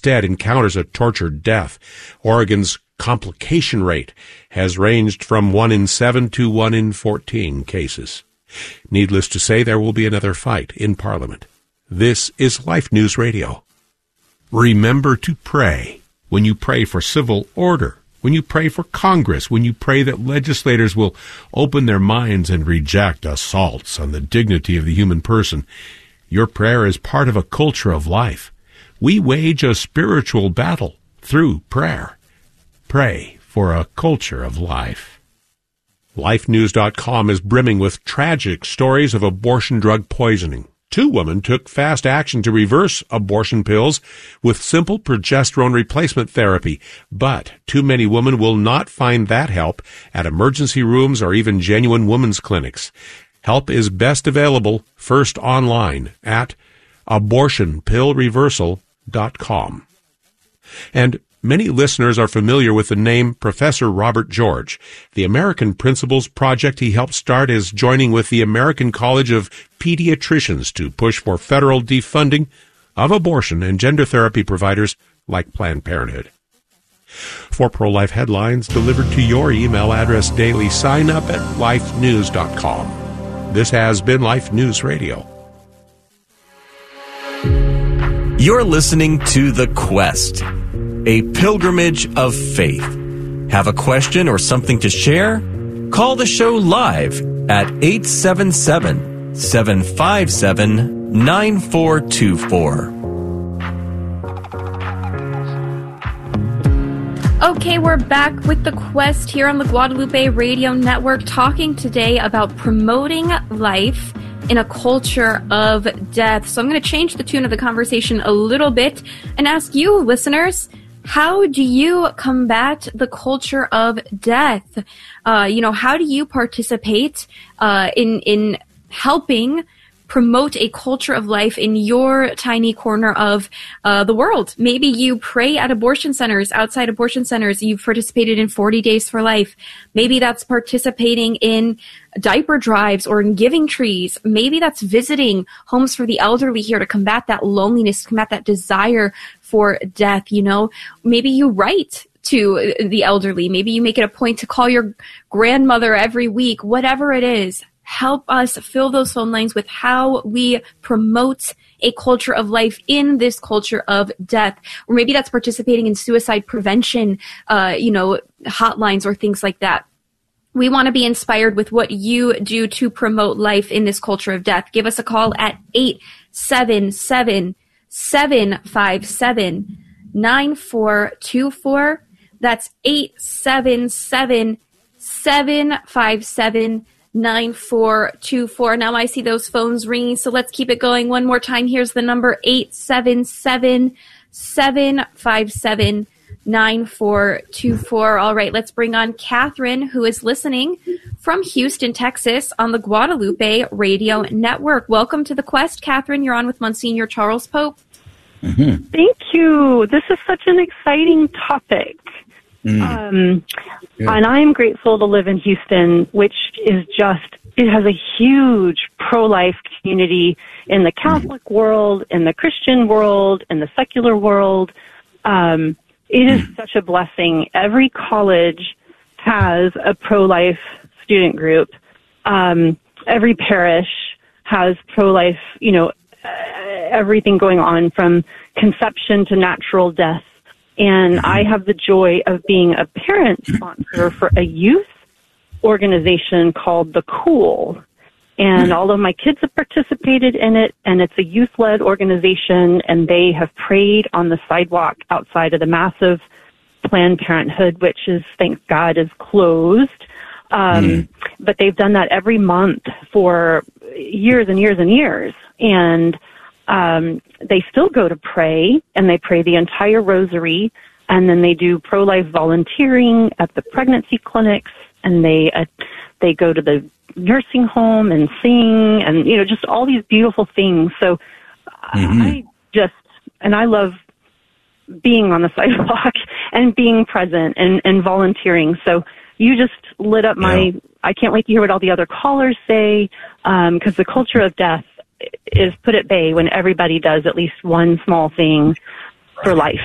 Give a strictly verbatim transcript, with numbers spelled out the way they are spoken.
instead encounters a tortured death. Oregon's complication rate has ranged from one in seven to one in fourteen cases. Needless to say, there will be another fight in Parliament. This is Life News Radio. Remember to pray when you pray for civil order, when you pray for Congress, when you pray that legislators will open their minds and reject assaults on the dignity of the human person. Your prayer is part of a culture of life. We wage a spiritual battle through prayer. Pray for a culture of life. Life News dot com is brimming with tragic stories of abortion drug poisoning. Two women took fast action to reverse abortion pills with simple progesterone replacement therapy, but too many women will not find that help at emergency rooms or even genuine women's clinics. Help is best available first online at abortion pill reversal dot com. And many listeners are familiar with the name Professor Robert George. The American Principles Project he helped start is joining with the American College of Pediatricians to push for federal defunding of abortion and gender therapy providers like Planned Parenthood. For pro-life headlines delivered to your email address daily, sign up at life news dot com. This has been Life News Radio. You're listening to The Quest, a pilgrimage of faith. Have a question or something to share? Call the show live at eight seven seven, seven five seven, nine four two four. Okay, we're back with The Quest here on the Guadalupe Radio Network, talking today about promoting life in a culture of death. So I'm going to change the tune of the conversation a little bit and ask you, listeners, how do you combat the culture of death? Uh, you know, how do you participate uh, in in helping promote a culture of life in your tiny corner of uh, the world? Maybe you pray at abortion centers, outside abortion centers. You've participated in forty days for life. Maybe that's participating in diaper drives or in giving trees. Maybe that's visiting homes for the elderly here to combat that loneliness, to combat that desire for death. You know, maybe you write to the elderly. Maybe you make it a point to call your grandmother every week. Whatever it is, help us fill those phone lines with how we promote a culture of life in this culture of death. Or maybe that's participating in suicide prevention, uh, you know, hotlines or things like that. We want to be inspired with what you do to promote life in this culture of death. Give us a call at eight seven seven, seven five seven, nine four two four. That's eight seven seven, seven five seven, nine four two four. Now I see those phones ringing, so let's keep it going. One more time. Here's the number, eight seven seven, seven five seven, nine four two four. All right, let's bring on Catherine, who is listening from Houston, Texas, on the Guadalupe Radio Network. Welcome to The Quest, Catherine. You're on with Monsignor Charles Pope. Mm-hmm. Thank you. This is such an exciting topic. Mm. Um, yeah. And I am grateful to live in Houston, which is just, it has a huge pro-life community in the Catholic mm. world, in the Christian world, in the secular world. Um, it is mm. such a blessing. Every college has a pro-life student group. Um, every parish has pro-life, you know, uh, everything going on from conception to natural death. And I have the joy of being a parent sponsor for a youth organization called The Cool. And all of my kids have participated in it, and it's a youth-led organization, and they have prayed on the sidewalk outside of the massive Planned Parenthood, which is, thank God, is closed. Um, mm. But they've done that every month for years and years and years. And Um, they still go to pray, and they pray the entire rosary, and then they do pro-life volunteering at the pregnancy clinics, and they uh, they go to the nursing home and sing, and, you know, just all these beautiful things. So mm-hmm. I just, and I love being on the sidewalk and being present and, and volunteering. So you just lit up my, yeah. I can't wait to hear what all the other callers say, um, because the culture of death is put at bay when everybody does at least one small thing for life.